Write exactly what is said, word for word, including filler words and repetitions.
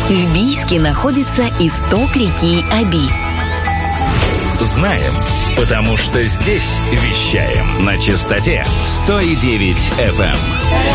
В Бийске находится исток реки Оби. Знаем, потому что здесь вещаем на частоте сто и девять эф эм.